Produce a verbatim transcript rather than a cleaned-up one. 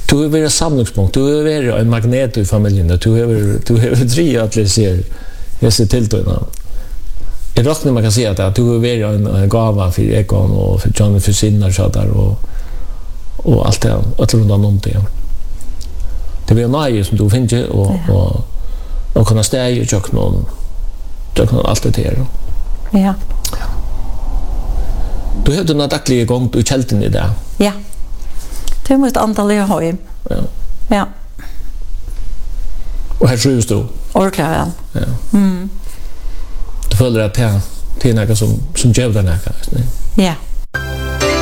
Du har varit samlingspunkt, du har varit en magnet i familjen, du har du har tre att läsa dessa tilltagna. Jag räknar man kan säga att du har varit en, en gåva för Ekon och för John för sinnar så där och och allt det allt runt om det. Det blir nej som du finner och ja. och och kunna stäja i någon jag allt det här. Ja. Du har du några dagliga gång du kälten i det. Ja. Det måste antal i hem. Ja. Ja. Och här trivs du? Orkar väl. Ja. Mm. Du följer att det är något som som ger den här. Ja.